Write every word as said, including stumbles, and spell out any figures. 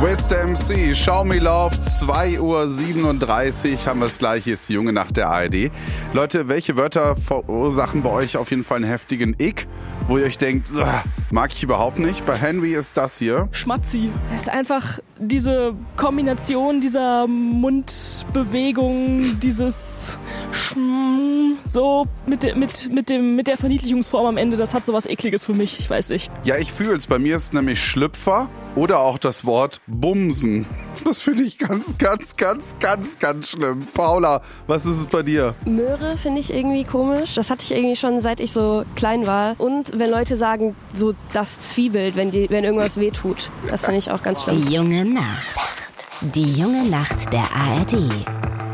West M C, Show Me Love, zwei Uhr siebenunddreißig, haben wir es gleich, hier ist die junge Nacht der A R D. Leute, welche Wörter verursachen bei euch auf jeden Fall einen heftigen Ick, wo ihr euch denkt, mag ich überhaupt nicht? Bei Henry ist das hier. Schmatzi. Es ist einfach diese Kombination dieser Mundbewegung, dieses Schm, so mit, de, mit, mit, dem, mit der Verniedlichungsform am Ende, das hat sowas Ekliges für mich, ich weiß nicht. Ja, ich fühl's. Bei mir ist nämlich Schlüpfer oder auch das Wort Bumsen. Das finde ich ganz, ganz, ganz, ganz, ganz schlimm. Paula, was ist es bei dir? Möhre finde ich irgendwie komisch. Das hatte ich irgendwie schon, seit ich so klein war. Und wenn Leute sagen, so das Zwiebelt, wenn, die, wenn irgendwas wehtut. Das finde ich auch ganz schlimm. Die junge Nacht. Die junge Nacht der A R D.